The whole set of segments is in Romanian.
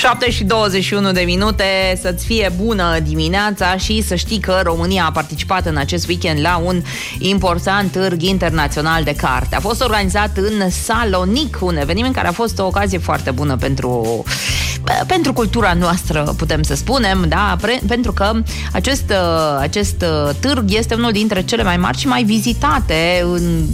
7:21, să-ți fie bună dimineața și să știi că România a participat în acest weekend la un important târg internațional de carte. A fost organizat în Salonic, un eveniment care a fost o ocazie foarte bună pentru cultura noastră, putem să spunem, da? Pentru că acest târg este unul dintre cele mai mari și mai vizitate în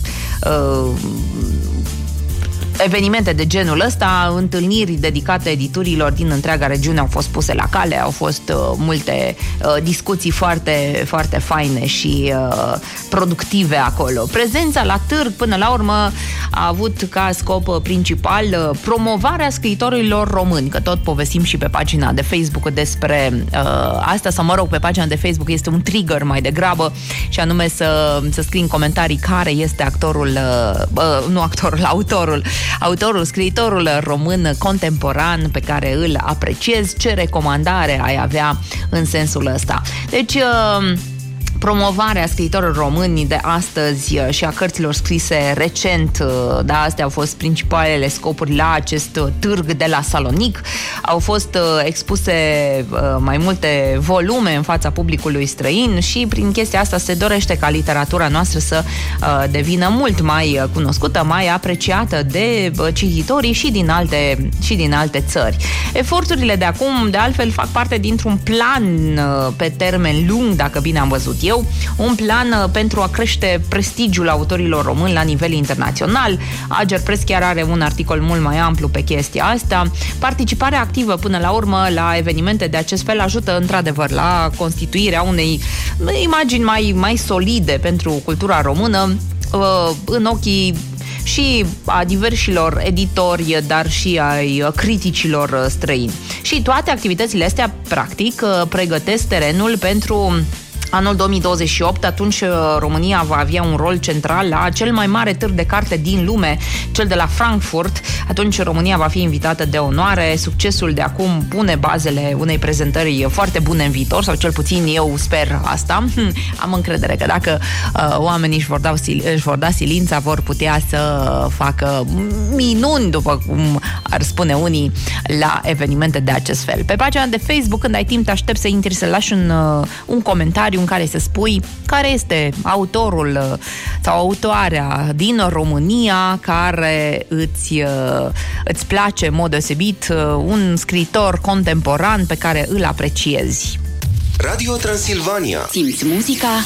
evenimente de genul ăsta. Întâlniri dedicate editurilor din întreaga regiune au fost puse la cale, au fost multe discuții foarte, foarte faine și productive acolo. Prezența la târg, până la urmă, a avut ca scop principal promovarea scriitorilor români, că tot povestim și pe pagina de Facebook despre asta, sau mă rog, pe pagina de Facebook este un trigger mai degrabă, și anume să scrii în comentarii care este autorul, scriitorul român contemporan pe care îl apreciezi, ce recomandare ai avea în sensul ăsta. Deci, promovarea scriitorilor români de astăzi și a cărților scrise recent, da, astea au fost principalele scopuri la acest târg de la Salonic. Au fost expuse mai multe volume în fața publicului străin și prin chestia asta se dorește ca literatura noastră să devină mult mai cunoscută, mai apreciată de cititorii și din alte țări. Eforturile de acum, de altfel, fac parte dintr-un plan pe termen lung, dacă bine am văzut eu, un plan pentru a crește prestigiul autorilor români la nivel internațional. Ager Press chiar are un articol mult mai amplu pe chestia asta. Participarea activă, până la urmă, la evenimente de acest fel ajută într-adevăr la constituirea unei imagini mai solide pentru cultura română în ochii și a diversilor editori, dar și ai criticilor străini. Și toate activitățile astea, practic, pregătesc terenul pentru anul 2028, atunci România va avea un rol central la cel mai mare târg de carte din lume, cel de la Frankfurt. Atunci România va fi invitată de onoare. Succesul de acum pune bazele unei prezentări foarte bune în viitor, sau cel puțin eu sper asta. Am încredere că dacă oamenii își vor da silința, vor putea să facă minuni, după cum ar spune unii, la evenimente de acest fel. Pe pagina de Facebook, când ai timp, te aștept să intri, să lași un comentariu în care să spui care este autorul sau autoarea din România care îți place în mod deosebit, un scriitor contemporan pe care îl apreciezi. Radio Transilvania. Simți muzica